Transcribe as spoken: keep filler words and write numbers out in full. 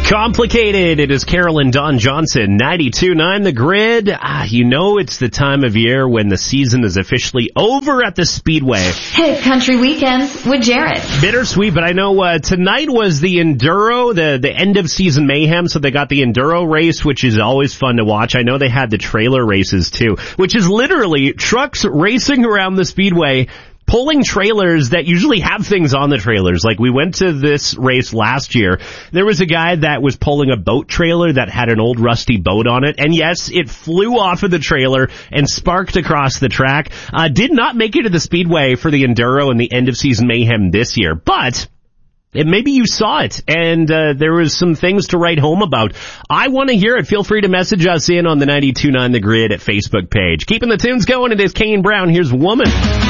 Complicated. It is Carol and Don Johnson, ninety-two point nine The Grid. Ah, you know it's the time of year when the season is officially over at the Speedway. Hey, Country Weekends with Jared. Bittersweet, but I know uh, tonight was the Enduro, the, the end of season mayhem, so they got the Enduro race, which is always fun to watch. I know they had the trailer races too, which is literally trucks racing around the Speedway, pulling trailers that usually have things on the trailers. Like, we went to this race last year. There was a guy that was pulling a boat trailer that had an old rusty boat on it. And yes, it flew off of the trailer and sparked across the track. Uh, did not make it to the Speedway for the Enduro and the end of season mayhem this year. But and maybe you saw it, and uh, there was some things to write home about. I want to hear it. Feel free to message us in on the ninety-two point nine The Grid at Facebook page. Keeping the tunes going, it is Kane Brown. Here's Woman.